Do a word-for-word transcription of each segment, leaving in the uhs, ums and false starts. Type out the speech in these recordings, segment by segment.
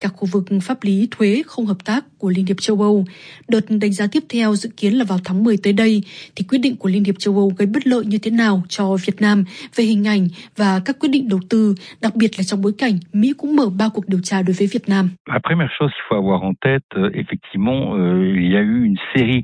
đặc khu vực pháp lý thuế không hợp tác của Liên hiệp châu Âu. Đợt đánh giá tiếp theo dự kiến là vào tháng mười tới đây, thì quyết định của Liên hiệp châu Âu gây bất lợi như thế nào cho Việt Nam về hình ảnh và các quyết định đầu tư, đặc biệt là trong bối cảnh Mỹ cũng mở ba cuộc điều tra đối với Việt Nam. La première chose qu'il faut avoir en tête, effectivement, il y a eu une série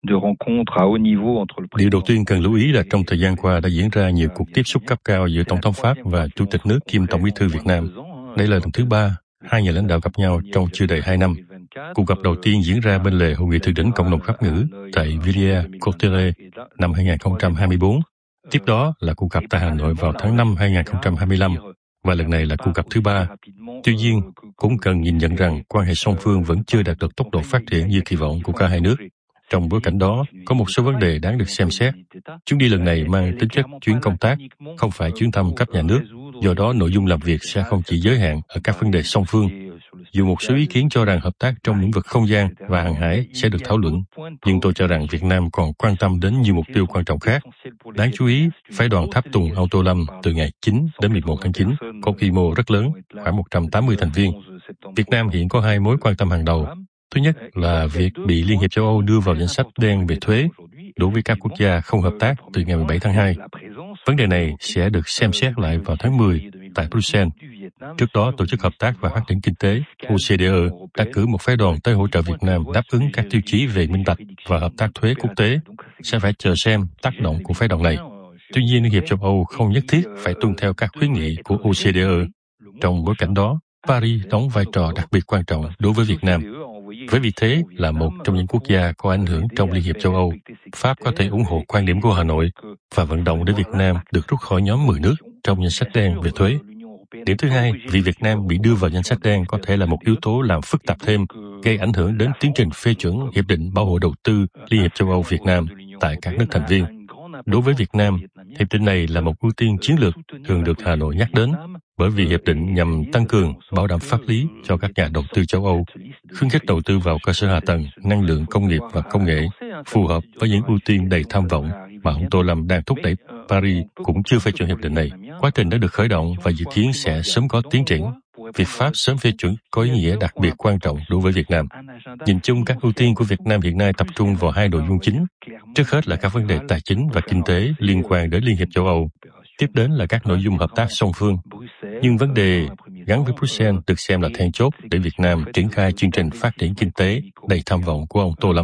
Điều đầu tiên cần lưu ý là trong thời gian qua đã diễn ra nhiều cuộc tiếp xúc cấp cao giữa Tổng thống Pháp và Chủ tịch nước kiêm Tổng bí thư Việt Nam. Đây là lần thứ ba hai nhà lãnh đạo gặp nhau trong chưa đầy hai năm. Cuộc gặp đầu tiên diễn ra bên lề Hội nghị thượng đỉnh cộng đồng Pháp ngữ tại Villers-Cotterêts năm hai không hai tư. Tiếp đó là cuộc gặp tại Hà Nội vào tháng năm hai không hai lăm, và lần này là cuộc gặp thứ ba. Tuy nhiên, cũng cần nhìn nhận rằng quan hệ song phương vẫn chưa đạt được tốc độ phát triển như kỳ vọng của cả hai nước. Trong bối cảnh đó, có một số vấn đề đáng được xem xét. Chuyến đi lần này mang tính chất chuyến công tác, không phải chuyến thăm cấp nhà nước. Do đó, nội dung làm việc sẽ không chỉ giới hạn ở các vấn đề song phương. Dù một số ý kiến cho rằng hợp tác trong lĩnh vực không gian và hàng hải sẽ được thảo luận, nhưng tôi cho rằng Việt Nam còn quan tâm đến nhiều mục tiêu quan trọng khác. Đáng chú ý, phái đoàn tháp tùng Âu Tô Lâm từ ngày chín đến mười một tháng chín có quy mô rất lớn, khoảng một trăm tám mươi thành viên. Việt Nam hiện có hai mối quan tâm hàng đầu. Thứ nhất là việc bị Liên hiệp châu Âu đưa vào danh sách đen về thuế đối với các quốc gia không hợp tác từ ngày mười bảy tháng hai. Vấn đề này sẽ được xem xét lại vào tháng mười tại Bruxelles. Trước đó, Tổ chức Hợp tác và Phát triển Kinh tế O C D E đã cử một phái đoàn tới hỗ trợ Việt Nam đáp ứng các tiêu chí về minh bạch và hợp tác thuế quốc tế. Sẽ phải chờ xem tác động của phái đoàn này. Tuy nhiên, Liên hiệp châu Âu không nhất thiết phải tuân theo các khuyến nghị của O C D E. Trong bối cảnh đó, Paris đóng vai trò đặc biệt quan trọng đối với Việt Nam. Với vị thế là một trong những quốc gia có ảnh hưởng trong Liên hiệp châu Âu, Pháp có thể ủng hộ quan điểm của Hà Nội và vận động để Việt Nam được rút khỏi nhóm mười nước trong danh sách đen về thuế. Điểm thứ hai, vì Việt Nam bị đưa vào danh sách đen có thể là một yếu tố làm phức tạp thêm, gây ảnh hưởng đến tiến trình phê chuẩn Hiệp định Bảo hộ Đầu tư Liên hiệp châu Âu Việt Nam tại các nước thành viên. Đối với Việt Nam, hiệp định này là một ưu tiên chiến lược thường được Hà Nội nhắc đến, bởi vì hiệp định nhằm tăng cường, bảo đảm pháp lý cho các nhà đầu tư châu Âu, khuyến khích đầu tư vào cơ sở hạ tầng, năng lượng công nghiệp và công nghệ, phù hợp với những ưu tiên đầy tham vọng mà ông Tô Lâm đang thúc đẩy. Paris cũng chưa phê chuẩn hiệp định này. Quá trình đã được khởi động và dự kiến sẽ sớm có tiến triển. Việc Pháp sớm phê chuẩn có ý nghĩa đặc biệt quan trọng đối với Việt Nam. Nhìn chung, các ưu tiên của Việt Nam hiện nay tập trung vào hai nội dung chính. Trước hết là các vấn đề tài chính và kinh tế liên quan đến Liên hiệp châu Âu. Tiếp đến là các nội dung hợp tác song phương. Nhưng vấn đề gắn với Bruxelles được xem là then chốt để Việt Nam triển khai chương trình phát triển kinh tế đầy tham vọng của ông Tô Lâm.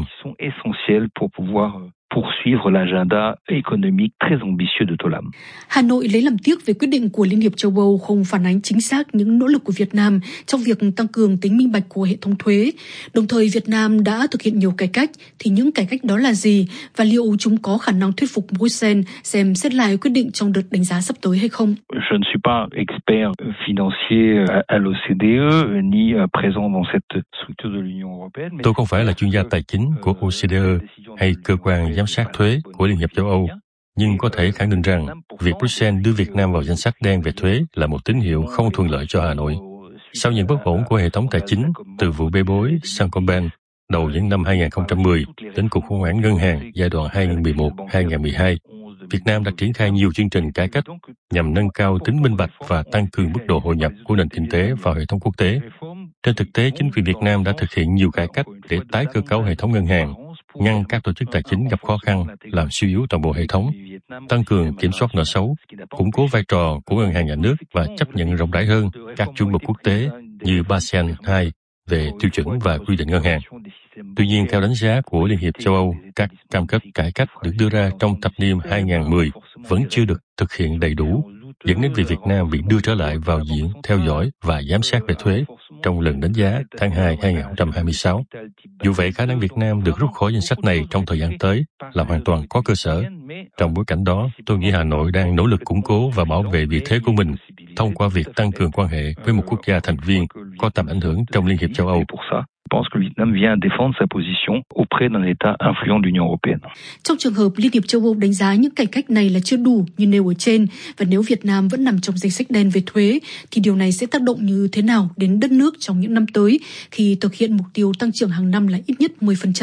poursuivre l'agenda économique très ambitieux de Tô Lâm. Hà Nội lấy làm tiếc về quyết định của Liên hiệp châu Âu không phản ánh chính xác những nỗ lực của Việt Nam trong việc tăng cường tính minh bạch của hệ thống thuế. Đồng thời Việt Nam đã thực hiện nhiều cải cách, thì những cải cách đó là gì và liệu chúng có khả năng thuyết phục Bruxelles xem xét lại quyết định trong đợt đánh giá sắp tới hay không? Je ne suis pas expert financier à l'O C D E ni présent dans cette structure de l'Union européenne. Tôi không phải là chuyên gia tài chính của O C D E hay cơ quan giám sát thuế của Liên hiệp châu Âu, nhưng có thể khẳng định rằng việc Bruxelles đưa Việt Nam vào danh sách đen về thuế là một tín hiệu không thuận lợi cho Hà Nội. Sau những bất ổn của hệ thống tài chính, từ vụ bê bối Saint-Gobain đầu những năm hai không một không đến cuộc khủng hoảng ngân hàng giai đoạn hai nghìn mười một đến hai nghìn mười hai, Việt Nam đã triển khai nhiều chương trình cải cách nhằm nâng cao tính minh bạch và tăng cường mức độ hội nhập của nền kinh tế vào hệ thống quốc tế. Trên thực tế, chính vì Việt Nam đã thực hiện nhiều cải cách để tái cơ cấu hệ thống ngân hàng, ngăn các tổ chức tài chính gặp khó khăn, làm suy yếu toàn bộ hệ thống, tăng cường kiểm soát nợ xấu, củng cố vai trò của ngân hàng nhà nước và chấp nhận rộng rãi hơn các chuẩn mực quốc tế như Basel hai về tiêu chuẩn và quy định ngân hàng. Tuy nhiên, theo đánh giá của Liên hiệp châu Âu, các cam kết cải cách được đưa ra trong thập niên hai nghìn không trăm mười vẫn chưa được thực hiện đầy đủ, dẫn đến việc Việt Nam bị đưa trở lại vào diện theo dõi và giám sát về thuế trong lần đánh giá tháng hai hai nghìn không trăm hai mươi sáu. Dù vậy, khả năng Việt Nam được rút khỏi danh sách này trong thời gian tới là hoàn toàn có cơ sở. Trong bối cảnh đó, tôi nghĩ Hà Nội đang nỗ lực củng cố và bảo vệ vị thế của mình thông qua việc tăng cường quan hệ với một quốc gia thành viên có tầm ảnh hưởng trong Liên hiệp châu Âu. Je pense que le Vietnam vient défendre sa position auprès d'un État influent de l'Union européenne. Trong trường hợp Liên hiệp châu Âu đánh giá những cải cách này là chưa đủ như nêu ở trên, và nếu Việt Nam vẫn nằm trong danh sách đen về thuế, thì điều này sẽ tác động như thế nào đến đất nước trong những năm tới khi thực hiện mục tiêu tăng trưởng hàng năm là ít nhất mười phần trăm?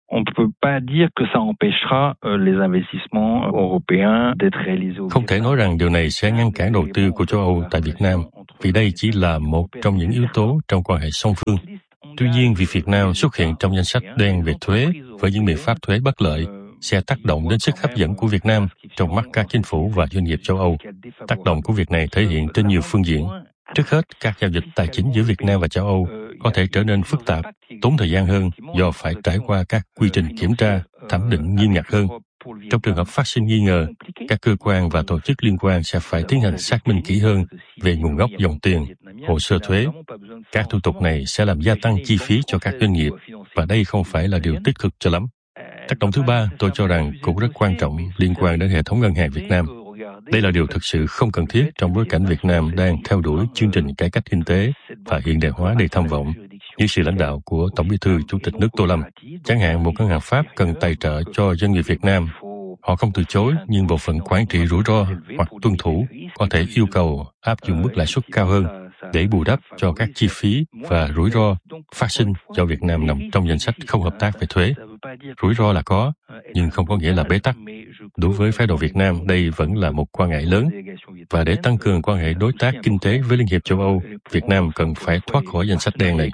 Không thể nói rằng điều này sẽ ngăn cản đầu tư của châu Âu tại Việt Nam, vì đây chỉ là một trong những yếu tố trong quan hệ song phương. Tuy nhiên, việc Việt Nam xuất hiện trong danh sách đen về thuế với những biện pháp thuế bất lợi sẽ tác động đến sức hấp dẫn của Việt Nam trong mắt các chính phủ và doanh nghiệp châu Âu. Tác động của việc này thể hiện trên nhiều phương diện. Trước hết, các giao dịch tài chính giữa Việt Nam và châu Âu có thể trở nên phức tạp, tốn thời gian hơn do phải trải qua các quy trình kiểm tra, thẩm định nghiêm ngặt hơn. Trong trường hợp phát sinh nghi ngờ, các cơ quan và tổ chức liên quan sẽ phải tiến hành xác minh kỹ hơn về nguồn gốc dòng tiền, hồ sơ thuế. Các thủ tục này sẽ làm gia tăng chi phí cho các doanh nghiệp, và đây không phải là điều tích cực cho lắm. Tác động thứ ba, tôi cho rằng cũng rất quan trọng liên quan đến hệ thống ngân hàng Việt Nam. Đây là điều thực sự không cần thiết trong bối cảnh Việt Nam đang theo đuổi chương trình cải cách kinh tế và hiện đại hóa đầy tham vọng, dưới sự lãnh đạo của Tổng Bí thư Chủ tịch nước Tô Lâm. Chẳng hạn một ngân hàng Pháp cần tài trợ cho doanh nghiệp Việt Nam. Họ không từ chối, nhưng bộ phận quản trị rủi ro hoặc tuân thủ có thể yêu cầu áp dụng mức lãi suất cao hơn để bù đắp cho các chi phí và rủi ro phát sinh do Việt Nam nằm trong danh sách không hợp tác về thuế. Rủi ro là có, nhưng không có nghĩa là bế tắc. Đối với phái đoàn Việt Nam, đây vẫn là một quan ngại lớn. Và để tăng cường quan hệ đối tác kinh tế với Liên hiệp châu Âu, Việt Nam cần phải thoát khỏi danh sách đen này.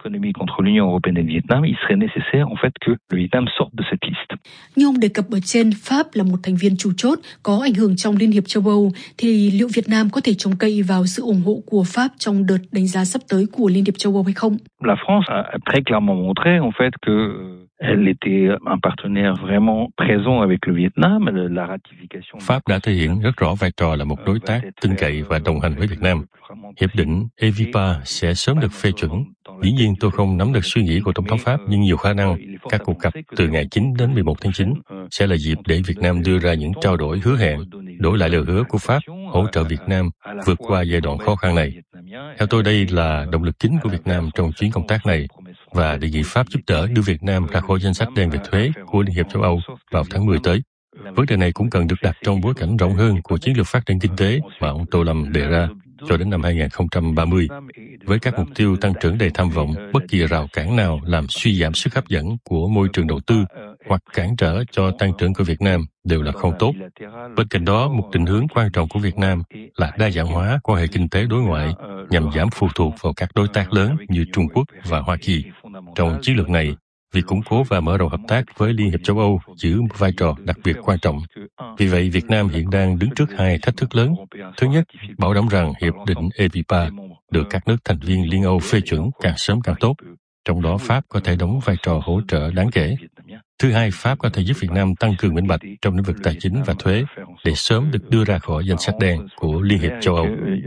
Như ông đề cập ở trên, Pháp là một thành viên chủ chốt có ảnh hưởng trong Liên hiệp châu Âu, thì liệu Việt Nam có thể trông cậy vào sự ủng hộ của Pháp trong đợt đánh giá sắp tới của Liên hiệp châu Âu hay không? La France a très clairement montré en fait que elle était un partenaire vraiment présent avec le Vietnam. La ratification. Pháp đã thể hiện rất rõ vai trò là một đối tác tin cậy và đồng hành với Việt Nam. Hiệp định e vê i pê a sẽ sớm được phê chuẩn. Dĩ nhiên tôi không nắm được suy nghĩ của Tổng thống Pháp, nhưng nhiều khả năng các cuộc gặp từ ngày chín đến mười một tháng chín sẽ là dịp để Việt Nam đưa ra những trao đổi hứa hẹn, đổi lại lời hứa của Pháp hỗ trợ Việt Nam vượt qua giai đoạn khó khăn này. Theo tôi, đây là động lực chính của Việt Nam trong chuyến công tác này, và đề nghị Pháp giúp đỡ đưa Việt Nam ra khỏi danh sách đen về thuế của Liên hiệp châu Âu vào tháng mười tới. Vấn đề này cũng cần được đặt trong bối cảnh rộng hơn của chiến lược phát triển kinh tế mà ông Tô Lâm đề ra cho đến năm hai không ba mươi. Với các mục tiêu tăng trưởng đầy tham vọng, bất kỳ rào cản nào làm suy giảm sức hấp dẫn của môi trường đầu tư hoặc cản trở cho tăng trưởng của Việt Nam đều là không tốt. Bên cạnh đó, một định hướng quan trọng của Việt Nam là đa dạng hóa quan hệ kinh tế đối ngoại nhằm giảm phụ thuộc vào các đối tác lớn như Trung Quốc và Hoa Kỳ. Trong chiến lược này, việc củng cố và mở rộng hợp tác với Liên hiệp châu Âu giữ một vai trò đặc biệt quan trọng. Vì vậy, Việt Nam hiện đang đứng trước hai thách thức lớn. Thứ nhất, bảo đảm rằng Hiệp định e vê i pê a được các nước thành viên Liên Âu phê chuẩn càng sớm càng tốt. Trong đó, Pháp có thể đóng vai trò hỗ trợ đáng kể. Thứ hai, Pháp có thể giúp Việt Nam tăng cường minh bạch trong lĩnh vực tài chính và thuế để sớm được đưa ra khỏi danh sách đen của Liên hiệp châu Âu.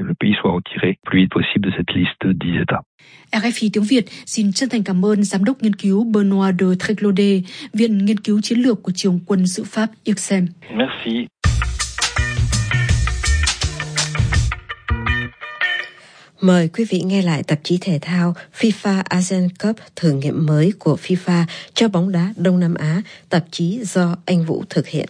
rờ ép i tiếng Việt xin chân thành cảm ơn Giám đốc nghiên cứu Benoît de Tréglaudet, Viện Nghiên cứu Chiến lược của Trường quân sự Pháp I R S E M. Merci. Mời quý vị nghe lại tạp chí thể thao FIFA Asian Cup thử nghiệm mới của FIFA cho bóng đá Đông Nam Á, tạp chí do anh Vũ thực hiện.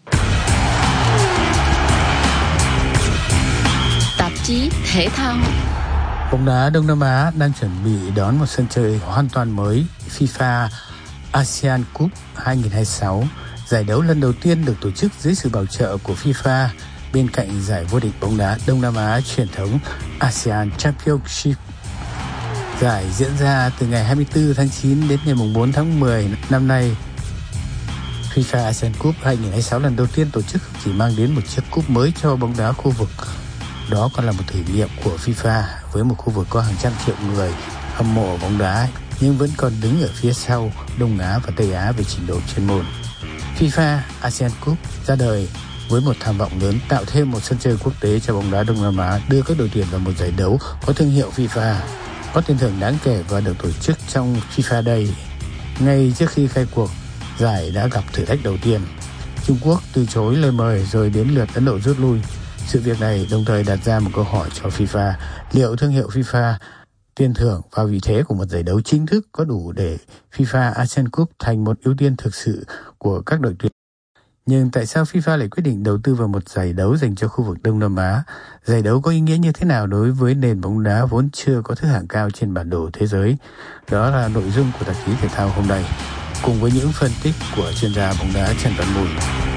Tạp chí thể thao. Bóng đá Đông Nam Á đang chuẩn bị đón một sân chơi hoàn toàn mới, FIFA Asian Cup hai không hai sáu, giải đấu lần đầu tiên được tổ chức dưới sự bảo trợ của FIFA bên cạnh giải vô địch bóng đá Đông Nam Á truyền thống ASEAN Championship. Giải diễn ra từ ngày hai mươi tư tháng chín đến ngày bốn tháng mười năm nay. FIFA Asian Cup hai không hai sáu lần đầu tiên tổ chức chỉ mang đến một chiếc cúp mới cho bóng đá khu vực. Đó còn là một thử nghiệm của FIFA với một khu vực có hàng trăm triệu người hâm mộ bóng đá nhưng vẫn còn đứng ở phía sau Đông Á và Tây Á về trình độ chuyên môn. FIFA Asian Cup ra đời với một tham vọng lớn tạo thêm một sân chơi quốc tế cho bóng đá Đông Nam Á, đưa các đội tuyển vào một giải đấu có thương hiệu FIFA, có tiền thưởng đáng kể và được tổ chức trong FIFA Day. Ngay trước khi khai cuộc, giải đã gặp thử thách đầu tiên. Trung Quốc từ chối lời mời rồi đến lượt Ấn Độ rút lui. Sự việc này đồng thời đặt ra một câu hỏi cho FIFA, liệu thương hiệu FIFA, tiền thưởng và vị thế của một giải đấu chính thức có đủ để FIFA Asian Cup thành một ưu tiên thực sự của các đội tuyển. Nhưng tại sao FIFA lại quyết định đầu tư vào một giải đấu dành cho khu vực Đông Nam Á? Giải đấu có ý nghĩa như thế nào đối với nền bóng đá vốn chưa có thứ hạng cao trên bản đồ thế giới? Đó là nội dung của tạp chí thể thao hôm nay, cùng với những phân tích của chuyên gia bóng đá Trần Văn Mùi.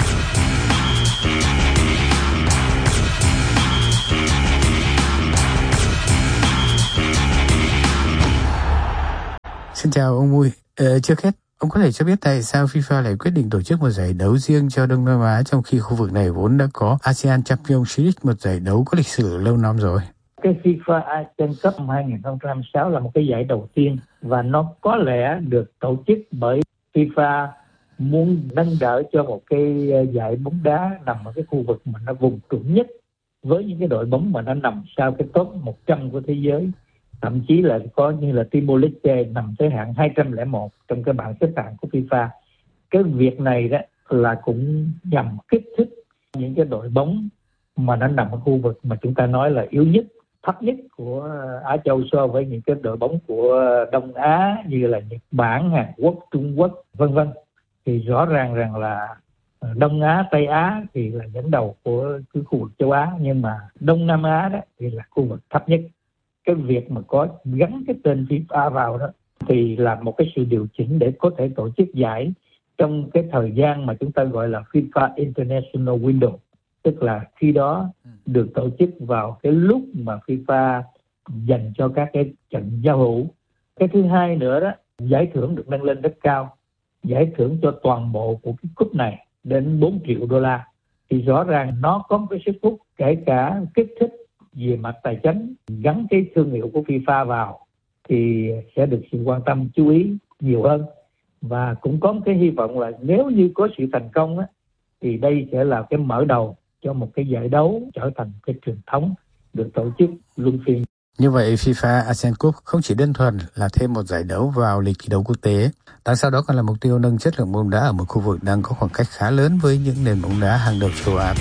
Xin chào ông Mùi. Ờ, trước hết, ông có thể cho biết tại sao FIFA lại quyết định tổ chức một giải đấu riêng cho Đông Nam Á trong khi khu vực này vốn đã có ASEAN Champions League, một giải đấu có lịch sử lâu năm rồi? Cái FIFA ASEAN Cup hai không hai sáu là một cái giải đầu tiên và nó có lẽ được tổ chức bởi FIFA muốn nâng đỡ cho một cái giải bóng đá nằm ở cái khu vực mà nó vùng trũng nhất với những cái đội bóng mà nó nằm sau cái top một trăm của thế giới. Thậm chí là có như là Timor Leste nằm tới hạng hai trăm lẻ một trong cái bảng xếp hạng của FIFA. Cái việc này đó là cũng nhằm kích thích những cái đội bóng mà nó nằm ở khu vực mà chúng ta nói là yếu nhất, thấp nhất của Á Châu so với những cái đội bóng của Đông Á như là Nhật Bản, Hàn Quốc, Trung Quốc, vân vân. Thì rõ ràng rằng là Đông Á, Tây Á thì là dẫn đầu của cái khu vực châu Á, nhưng mà Đông Nam Á đó thì là khu vực thấp nhất. Cái việc mà có gắn cái tên FIFA vào đó thì là một cái sự điều chỉnh để có thể tổ chức giải trong cái thời gian mà chúng ta gọi là FIFA International Window, tức là khi đó được tổ chức vào cái lúc mà FIFA dành cho các cái trận giao hữu. Cái thứ hai nữa đó, giải thưởng được nâng lên rất cao, giải thưởng cho toàn bộ của cái cúp này đến bốn triệu đô la, thì rõ ràng nó có một cái sức hút kể cả kích thích về mặt tài chính, gắn cái thương hiệu của FIFA vào thì sẽ được sự quan tâm chú ý nhiều hơn. Và cũng có một cái hy vọng là nếu như có sự thành công á, thì đây sẽ là cái mở đầu cho một cái giải đấu trở thành cái truyền thống được tổ chức luân phiên. Như vậy, FIFA ASEAN Cup không chỉ đơn thuần là thêm một giải đấu vào lịch thi đấu quốc tế, đằng sau đó còn là mục tiêu nâng chất lượng bóng đá ở một khu vực đang có khoảng cách khá lớn với những nền bóng đá hàng đầu châu Á.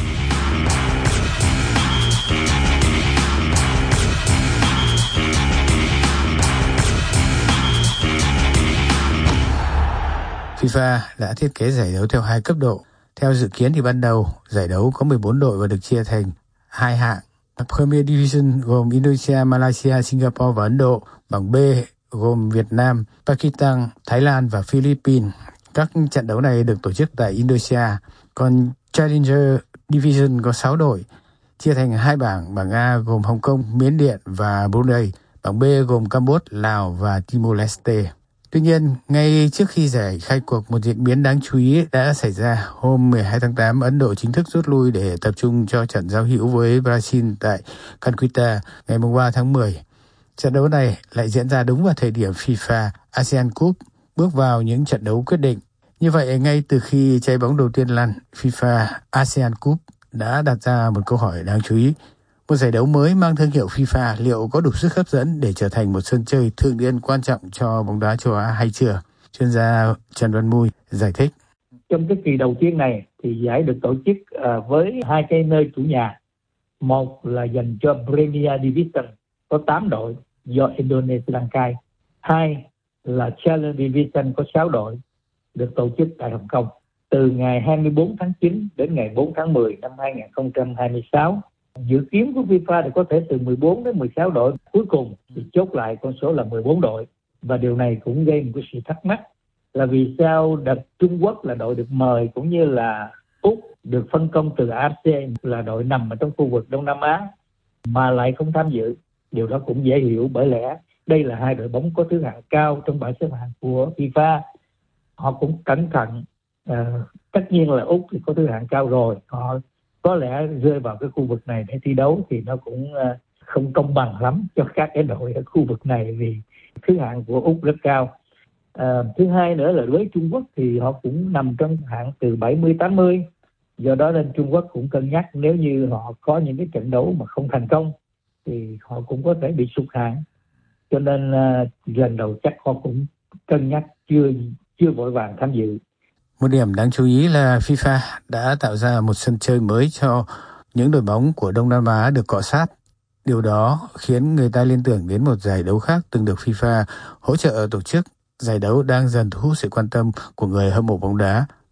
FIFA đã thiết kế giải đấu theo hai cấp độ. Theo dự kiến thì ban đầu, giải đấu có mười bốn đội và được chia thành hai hạng. Premier Division gồm Indonesia, Malaysia, Singapore và Ấn Độ. Bảng B gồm Việt Nam, Pakistan, Thái Lan và Philippines. Các trận đấu này được tổ chức tại Indonesia. Còn Challenger Division có sáu đội, chia thành hai bảng. Bảng A gồm Hồng Kông, Miến Điện và Brunei. Bảng B gồm Campuchia, Lào và Timor Leste. Tuy nhiên, ngay trước khi giải khai cuộc, một diễn biến đáng chú ý đã xảy ra. Hôm mười hai tháng tám, Ấn Độ chính thức rút lui để tập trung cho trận giao hữu với Brazil tại Calcutta ngày ba tháng mười. Trận đấu này lại diễn ra đúng vào thời điểm FIFA ASEAN Cup bước vào những trận đấu quyết định. Như vậy, ngay từ khi trái bóng đầu tiên lăn, FIFA ASEAN Cup đã đặt ra một câu hỏi đáng chú ý. Một giải đấu mới mang thương hiệu FIFA liệu có đủ sức hấp dẫn để trở thành một sân chơi thường niên quan trọng cho bóng đá châu Á hay chưa? Chuyên gia Trần Văn Mùi giải thích. Trong cái kỳ đầu tiên này thì giải được tổ chức uh, với hai cái nơi chủ nhà. Một là dành cho Premier Division có tám đội do Indonesia đăng cai. Hai là Challenger Division có sáu đội được tổ chức tại Hồng Kông. Từ ngày hai mươi bốn tháng chín đến ngày bốn tháng mười năm hai không hai sáu. Dự kiến của FIFA thì có thể từ mười bốn đến mười sáu đội, cuối cùng thì chốt lại con số là mười bốn đội. Và điều này cũng gây một cái sự thắc mắc là vì sao đợt Trung Quốc là đội được mời cũng như là Úc được phân công từ a ép xê là đội nằm ở trong khu vực Đông Nam Á mà lại không tham dự. Điều đó cũng dễ hiểu bởi lẽ đây là hai đội bóng có thứ hạng cao trong bảng xếp hạng của FIFA. Họ cũng cẩn thận, à, tất nhiên là Úc thì có thứ hạng cao rồi, họ có lẽ rơi vào cái khu vực này để thi đấu thì nó cũng không công bằng lắm cho các cái đội ở khu vực này vì thứ hạng của Úc rất cao. À, thứ hai nữa là với Trung Quốc thì họ cũng nằm trong hạng từ bảy mươi đến tám mươi. Do đó nên Trung Quốc cũng cân nhắc nếu như họ có những cái trận đấu mà không thành công thì họ cũng có thể bị sụt hạng. Cho nên uh, lần đầu chắc họ cũng cân nhắc chưa chưa vội vàng tham dự. Một điểm đáng chú ý là FIFA đã tạo ra một sân chơi mới cho những đội bóng của Đông Nam Á được cọ sát. Điều đó khiến người ta liên tưởng đến một giải đấu khác từng được FIFA hỗ trợ tổ chức. Giải đấu đang dần thu hút sự quan tâm của người hâm mộ bóng đá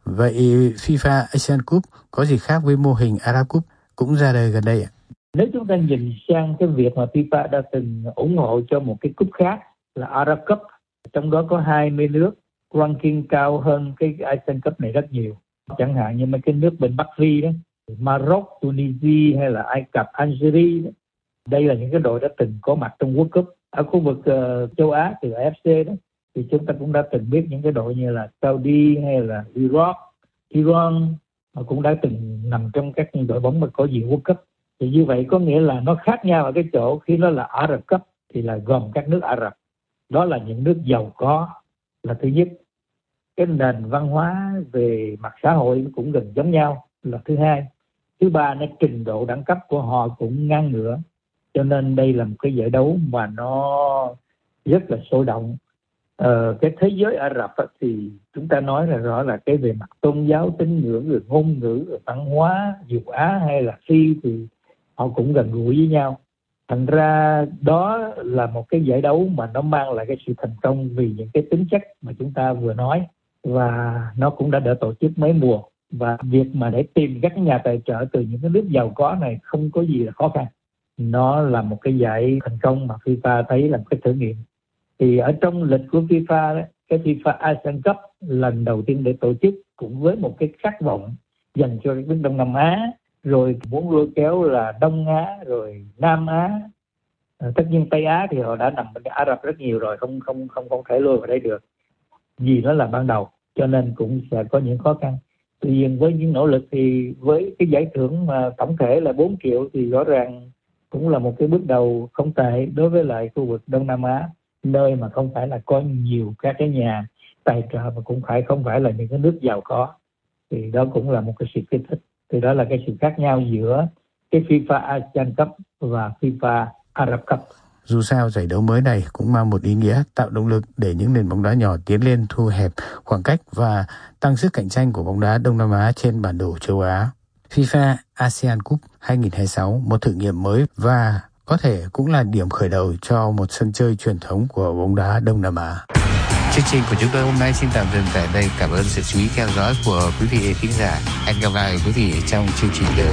Vậy FIFA Asian Cup có gì khác với mô hình Arab Cup cũng ra đời gần đây ạ? Nếu chúng ta nhìn sang cái việc mà FIFA đã từng ủng hộ cho một cái cúp khác là Arab Cup, trong đó có hai mươi nước ranking cao hơn cái Asian Cup này rất nhiều. Chẳng hạn như mấy cái nước bên Bắc Phi đó, Maroc, Tunisia hay là Ai Cập, Algeria đó. Đây là những cái đội đã từng có mặt trong World Cup. Ở khu vực uh, châu Á từ a ép xê đó thì chúng ta cũng đã từng biết những cái đội như là Saudi hay là Iraq, Iran mà cũng đã từng nằm trong các đội bóng mà có diện World Cup. Thì như vậy có nghĩa là nó khác nhau ở cái chỗ khi nó là Arab Cup thì là gồm các nước Ả Rập. Đó là những nước giàu có là thứ nhất. Cái nền văn hóa về mặt xã hội cũng gần giống nhau là thứ hai. Thứ ba, nó trình độ đẳng cấp của họ cũng ngang ngửa. Cho nên đây là một cái giải đấu mà nó rất là sôi động. Ờ, cái thế giới Ả Rập thì chúng ta nói là rõ là cái về mặt tôn giáo, tín ngưỡng, rồi ngôn ngữ, rồi văn hóa, dù Á hay là Phi thì họ cũng gần gũi với nhau. Thành ra đó là một cái giải đấu mà nó mang lại cái sự thành công vì những cái tính chất mà chúng ta vừa nói, và nó cũng đã đỡ tổ chức mấy mùa. Và việc mà để tìm các nhà tài trợ từ những cái nước giàu có này không có gì là khó khăn. Nó là một cái giải thành công mà FIFA thấy là một cái thử nghiệm. Thì ở trong lịch của FIFA đó, cái FIFA Asian Cup lần đầu tiên để tổ chức cũng với một cái khát vọng dành cho các nước Đông Nam Á, rồi muốn lôi kéo là Đông Á rồi Nam Á. À, tất nhiên Tây Á thì họ đã nằm bên Ả Rập rất nhiều rồi, không không không không thể lôi vào đây được. Vì nó là ban đầu cho nên cũng sẽ có những khó khăn. Tuy nhiên với những nỗ lực thì với cái giải thưởng mà tổng thể là bốn triệu thì rõ ràng cũng là một cái bước đầu không tệ đối với lại khu vực Đông Nam Á, nơi mà không phải là có nhiều các cái nhà tài trợ mà cũng phải không phải là những cái nước giàu có. Thì đó cũng là một cái sự kích thích. Thì đó là cái sự khác nhau giữa cái FIFA Asian Cup và FIFA Arab Cup. Dù sao, giải đấu mới này cũng mang một ý nghĩa tạo động lực để những nền bóng đá nhỏ tiến lên thu hẹp khoảng cách và tăng sức cạnh tranh của bóng đá Đông Nam Á trên bản đồ châu Á. FIFA Asian Cup hai không hai sáu, một thử nghiệm mới và có thể cũng là điểm khởi đầu cho một sân chơi truyền thống của bóng đá Đông Nam Á. Chương trình của chúng tôi hôm nay xin tạm dừng tại đây. Cảm ơn sự chú ý theo dõi của quý vị khán giả. Hẹn gặp lại quý vị trong chương trình tới.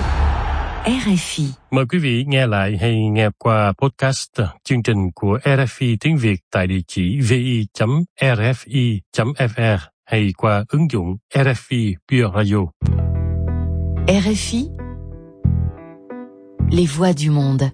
rờ ép i. Mời quý vị nghe lại hay nghe qua podcast chương trình của rờ ép i tiếng Việt tại địa chỉ vi chấm rfi chấm fr hay qua ứng dụng rờ ép i Pure Radio. rờ ép i. Les voix du monde.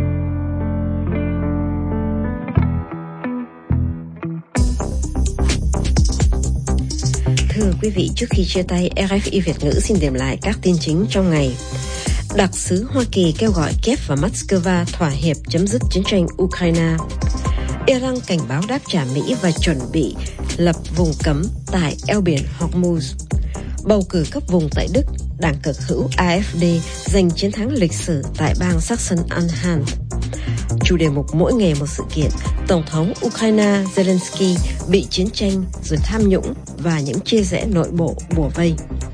Thưa quý vị, trước khi chia tay, rờ ép i Việt ngữ xin điểm lại các tin chính trong ngày. Đặc sứ Hoa Kỳ kêu gọi Kiev và Moscow thỏa hiệp chấm dứt chiến tranh Ukraine. Iran cảnh báo đáp trả Mỹ và chuẩn bị lập vùng cấm tại eo biển Hormuz. Bầu cử cấp vùng tại Đức, đảng cực hữu a ép đê giành chiến thắng lịch sử tại bang Saxon-Anhalt. Chủ đề mục mỗi ngày một sự kiện, Tổng thống Ukraine Zelensky bị chiến tranh rồi tham nhũng và những chia rẽ nội bộ bủa vây.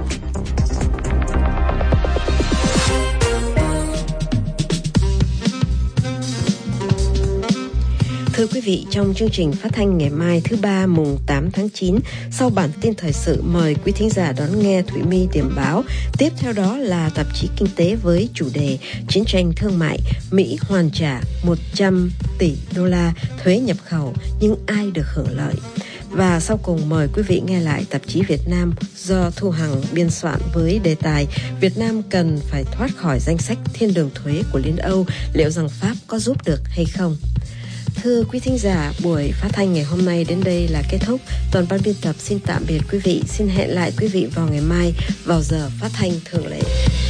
Thưa quý vị, trong chương trình phát thanh ngày mai thứ ba mùng tám tháng chín, sau bản tin thời sự, mời quý thính giả đón nghe Thủy My điểm báo. Tiếp theo đó là tạp chí Kinh tế với chủ đề Chiến tranh thương mại, Mỹ hoàn trả một trăm tỷ đô la thuế nhập khẩu, nhưng ai được hưởng lợi? Và sau cùng mời quý vị nghe lại tạp chí Việt Nam do Thu Hằng biên soạn với đề tài Việt Nam cần phải thoát khỏi danh sách thiên đường thuế của Liên Âu, liệu rằng Pháp có giúp được hay không? Thưa quý thính giả, buổi phát thanh ngày hôm nay đến đây là kết thúc. Toàn ban biên tập xin tạm biệt quý vị. Xin hẹn lại quý vị vào ngày mai vào giờ phát thanh thường lệ.